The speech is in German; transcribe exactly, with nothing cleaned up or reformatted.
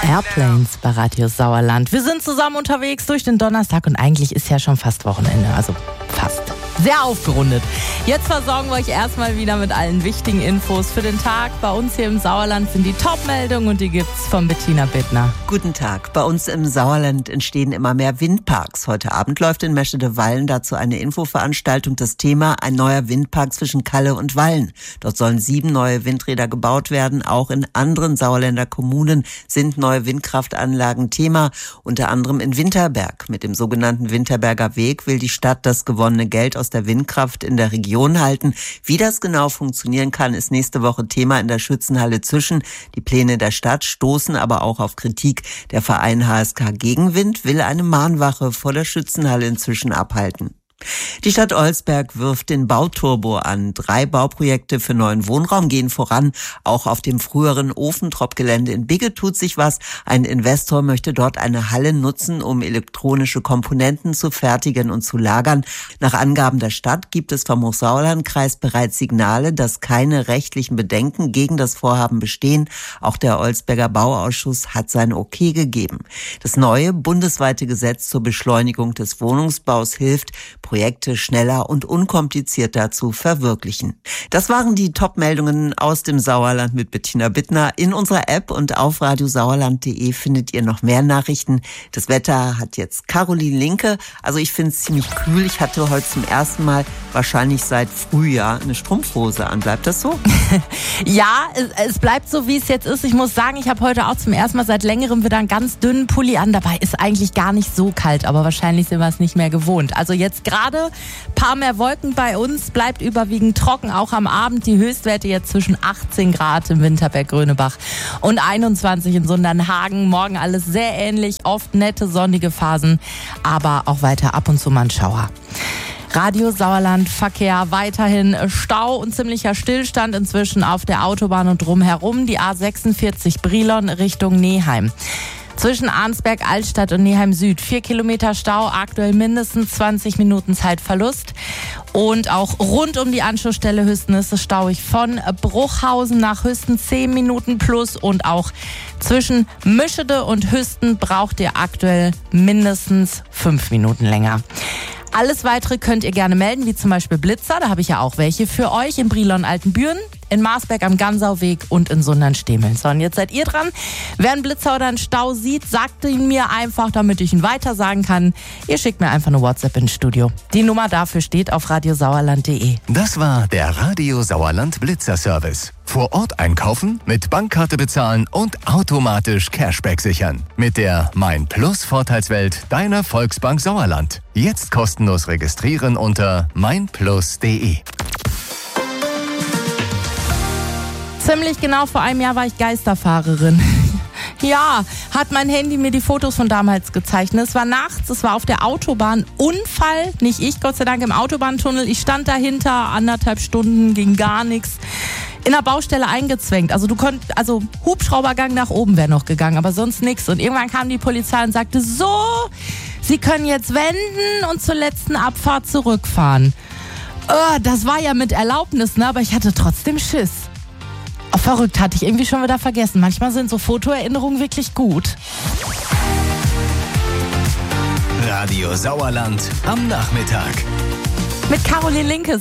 Airplanes bei Radio Sauerland. Wir sind zusammen unterwegs durch den Donnerstag und eigentlich ist ja schon fast Wochenende, also fast. Sehr aufgerundet. Jetzt versorgen wir euch erstmal wieder mit allen wichtigen Infos für den Tag. Bei uns hier im Sauerland sind die Top-Meldungen und die gibt's von Bettina Bittner. Guten Tag. Bei uns im Sauerland entstehen immer mehr Windparks. Heute Abend läuft in Meschede-Wallen dazu eine Infoveranstaltung. Das Thema: ein neuer Windpark zwischen Kalle und Wallen. Dort sollen sieben neue Windräder gebaut werden. Auch in anderen Sauerländer Kommunen sind neue Windkraftanlagen Thema. Unter anderem in Winterberg. Mit dem sogenannten Winterberger Weg will die Stadt das gewonnene Geld aus der Windkraft in der Region halten. Wie das genau funktionieren kann, ist nächste Woche Thema in der Schützenhalle Züschen. Die Pläne der Stadt stoßen aber auch auf Kritik. Der Verein H S K Gegenwind will eine Mahnwache vor der Schützenhalle inzwischen abhalten. Die Stadt Olsberg wirft den Bauturbo an. Drei Bauprojekte für neuen Wohnraum gehen voran. Auch auf dem früheren Ofentrop-Gelände in Bigge tut sich was. Ein Investor möchte dort eine Halle nutzen, um elektronische Komponenten zu fertigen und zu lagern. Nach Angaben der Stadt gibt es vom Hochsauerlandkreis bereits Signale, dass keine rechtlichen Bedenken gegen das Vorhaben bestehen. Auch der Olsberger Bauausschuss hat sein Okay gegeben. Das neue bundesweite Gesetz zur Beschleunigung des Wohnungsbaus hilft, Projekte schneller und unkomplizierter zu verwirklichen. Das waren die Top-Meldungen aus dem Sauerland mit Bettina Bittner. In unserer App und auf radiosauerland punkt de findet ihr noch mehr Nachrichten. Das Wetter hat jetzt Caroline Linke. Also ich finde es ziemlich kühl. Ich hatte heute zum ersten Mal wahrscheinlich seit Frühjahr eine Strumpfhose an. Bleibt das so? Ja, es, es bleibt so, wie es jetzt ist. Ich muss sagen, ich habe heute auch zum ersten Mal seit längerem wieder einen ganz dünnen Pulli an. Dabei ist eigentlich gar nicht so kalt, aber wahrscheinlich sind wir es nicht mehr gewohnt. Also jetzt gerade ein paar mehr Wolken bei uns, bleibt überwiegend trocken, auch am Abend. Die Höchstwerte jetzt zwischen achtzehn Grad im Winterberg-Grönebach und einundzwanzig in Sundernhagen. Morgen alles sehr ähnlich, oft nette sonnige Phasen, aber auch weiter ab und zu mal ein Schauer. Radio Sauerland, Verkehr weiterhin Stau und ziemlicher Stillstand inzwischen auf der Autobahn und drumherum. Die A sechsundvierzig Brilon Richtung Neheim. Zwischen Arnsberg, Altstadt und Neheim Süd. Vier Kilometer Stau, aktuell mindestens zwanzig Minuten Zeitverlust. Und auch rund um die Anschlussstelle Hüsten ist es stauig von Bruchhausen nach Hüsten zehn Minuten plus. Und auch zwischen Mischede und Hüsten braucht ihr aktuell mindestens fünf Minuten länger. Alles Weitere könnt ihr gerne melden, wie zum Beispiel Blitzer. Da habe ich ja auch welche für euch in Brilon-Altenbüren, in Marsberg am Gansauweg und in Sundern-Stemeln. So, und jetzt seid ihr dran. Wer einen Blitzer oder einen Stau sieht, sagt ihn mir einfach, damit ich ihn weiter sagen kann. Ihr schickt mir einfach eine WhatsApp ins Studio. Die Nummer dafür steht auf radiosauerland punkt de. Das war der Radio Sauerland Blitzer-Service. Vor Ort einkaufen, mit Bankkarte bezahlen und automatisch Cashback sichern. Mit der Mein Plus Vorteilswelt deiner Volksbank Sauerland. Jetzt kostenlos registrieren unter mein plus punkt de. Ziemlich genau vor einem Jahr war ich Geisterfahrerin. Ja, hat mein Handy mir die Fotos von damals gezeichnet. Es war nachts, es war auf der Autobahn. Unfall, nicht ich, Gott sei Dank, im Autobahntunnel. Ich stand dahinter, anderthalb Stunden, ging gar nichts. In der Baustelle eingezwängt. Also du konntest, also Hubschraubergang nach oben wäre noch gegangen, aber sonst nichts. Und irgendwann kam die Polizei und sagte, so, Sie können jetzt wenden und zur letzten Abfahrt zurückfahren. Oh, das war ja mit Erlaubnis, ne? Aber ich hatte trotzdem Schiss. Oh, verrückt, hatte ich irgendwie schon wieder vergessen. Manchmal sind so Fotoerinnerungen wirklich gut. Radio Sauerland am Nachmittag. Mit Caroline Linke.